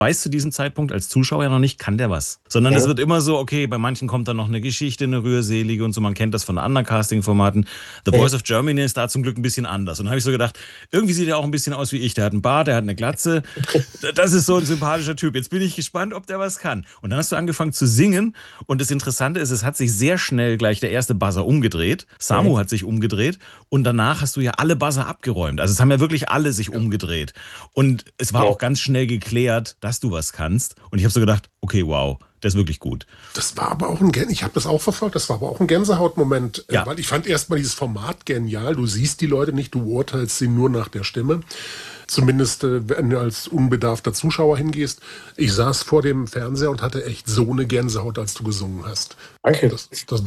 weiß zu diesem Zeitpunkt als Zuschauer ja noch nicht, kann der was. Sondern es wird immer so, okay, bei manchen kommt dann noch eine Geschichte, eine rührselige und so, man kennt das von anderen Casting-Formaten. The Voice of Germany ist da zum Glück ein bisschen anders. Und dann habe ich so gedacht, irgendwie sieht er auch ein bisschen aus wie ich. Der hat einen Bart, der hat eine Glatze. Das ist so ein sympathischer Typ. Jetzt bin ich gespannt, ob der was kann. Und dann hast du angefangen zu singen. Und das Interessante ist, es hat sich sehr schnell gleich der erste Buzzer umgedreht. Samu hat sich umgedreht. Und danach hast du ja alle Buzzer abgeräumt. Also es haben ja wirklich alle sich umgedreht. Und es war auch ganz schnell geklärt, dass du was kannst. Und ich habe so gedacht, okay, wow, das ist wirklich gut. Das war aber auch ich habe das auch verfolgt, das war aber auch ein Gänsehautmoment, weil ich fand erstmal dieses Format genial. Du siehst die Leute nicht, du urteilst sie nur nach der Stimme. Zumindest, wenn du als unbedarfter Zuschauer hingehst. Ich saß vor dem Fernseher und hatte echt so eine Gänsehaut, als du gesungen hast. Danke. Das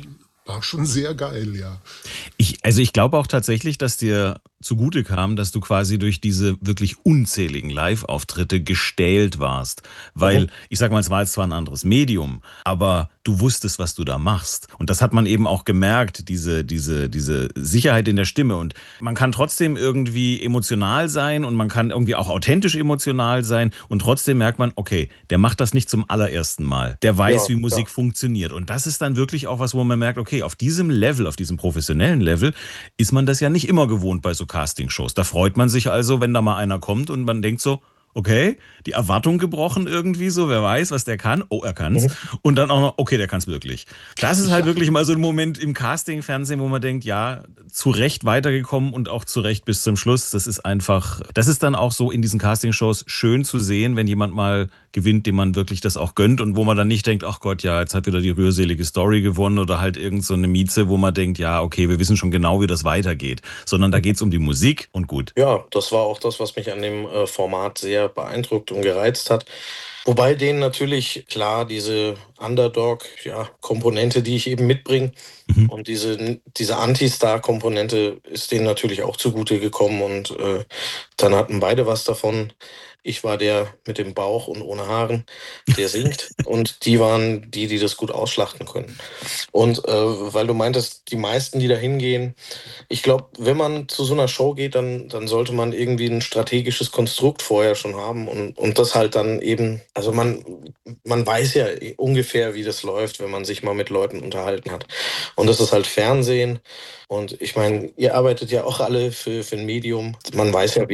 war schon sehr geil, ja. Ich glaube auch tatsächlich, dass dir zugute kam, dass du quasi durch diese wirklich unzähligen Live-Auftritte gestählt warst. Weil, ich sag mal, es war jetzt zwar ein anderes Medium, aber du wusstest, was du da machst. Und das hat man eben auch gemerkt, diese Sicherheit in der Stimme. Und man kann trotzdem irgendwie emotional sein und man kann irgendwie auch authentisch emotional sein. Und trotzdem merkt man, okay, der macht das nicht zum allerersten Mal. Der weiß, wie Musik funktioniert. Und das ist dann wirklich auch was, wo man merkt, okay, auf diesem Level, auf diesem professionellen Level, ist man das ja nicht immer gewohnt bei so Castingshows. Da freut man sich also, wenn da mal einer kommt und man denkt so, okay, die Erwartung gebrochen irgendwie so, wer weiß, was der kann. Oh, er kann's. Und dann auch noch, okay, der kann's wirklich. Das ist halt wirklich mal so ein Moment im Casting-Fernsehen, wo man denkt, ja, zu Recht weitergekommen und auch zu Recht bis zum Schluss. Das ist einfach, das ist dann auch so in diesen Castingshows schön zu sehen, wenn jemand mal gewinnt, dem man wirklich das auch gönnt und wo man dann nicht denkt, ach Gott, ja, jetzt hat wieder die rührselige Story gewonnen oder halt irgend so eine Mieze, wo man denkt, ja, okay, wir wissen schon genau, wie das weitergeht. Sondern da geht's um die Musik und gut. Ja, das war auch das, was mich an dem Format sehr beeindruckt und gereizt hat. Wobei denen natürlich klar diese Underdog-Komponente, die ich eben mitbringe, und diese Anti-Star-Komponente ist denen natürlich auch zugute gekommen und dann hatten beide was davon. Ich war der mit dem Bauch und ohne Haaren, der singt und die waren die das gut ausschlachten können. Und weil du meintest, die meisten, die da hingehen, ich glaube, wenn man zu so einer Show geht, dann sollte man irgendwie ein strategisches Konstrukt vorher schon haben und das halt dann eben, also man weiß ja ungefähr, wie das läuft, wenn man sich mal mit Leuten unterhalten hat. Und das ist halt Fernsehen. Und ich meine, ihr arbeitet ja auch alle für ein Medium. Man weiß ja,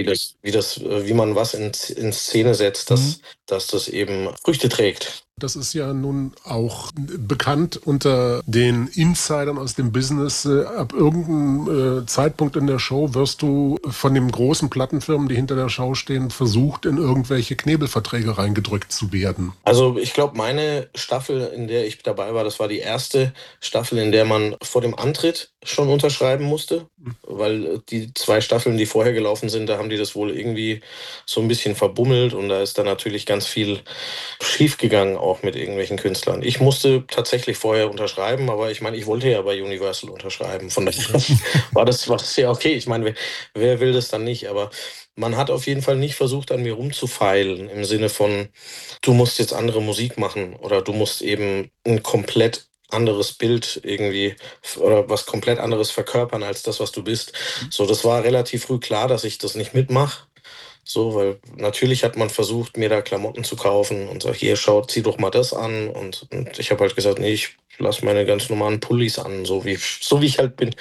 wie man was in Szene setzt, dass das eben Früchte trägt. Das ist ja nun auch bekannt unter den Insidern aus dem Business. Ab irgendeinem Zeitpunkt in der Show wirst du von den großen Plattenfirmen, die hinter der Show stehen, versucht, in irgendwelche Knebelverträge reingedrückt zu werden. Also ich glaube, meine Staffel, in der ich dabei war, das war die erste Staffel, in der man vor dem Antritt schon unterschreiben musste. Weil die 2 Staffeln, die vorher gelaufen sind, da haben die das wohl irgendwie so ein bisschen verbummelt und da ist dann natürlich ganz viel schiefgegangen, auch mit irgendwelchen Künstlern. Ich musste tatsächlich vorher unterschreiben, aber ich meine, ich wollte ja bei Universal unterschreiben. Von daher war das ja okay. Ich meine, wer will das dann nicht? Aber man hat auf jeden Fall nicht versucht, an mir rumzufeilen, im Sinne von, du musst jetzt andere Musik machen oder du musst eben ein komplett anderes Bild irgendwie oder was komplett anderes verkörpern als das, was du bist. So, das war relativ früh klar, dass ich das nicht mitmache. So, weil natürlich hat man versucht, mir da Klamotten zu kaufen und so, hier, zieh doch mal das an. Und ich habe halt gesagt, nee, ich lasse meine ganz normalen Pullis an, so wie ich halt bin.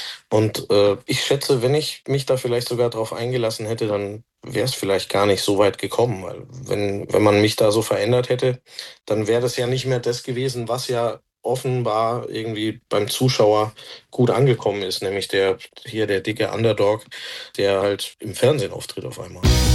Und ich schätze, wenn ich mich da vielleicht sogar drauf eingelassen hätte, dann wäre es vielleicht gar nicht so weit gekommen. Weil wenn man mich da so verändert hätte, dann wäre das ja nicht mehr das gewesen, was ja offenbar irgendwie beim Zuschauer gut angekommen ist, nämlich der dicke Underdog, der halt im Fernsehen auftritt auf einmal.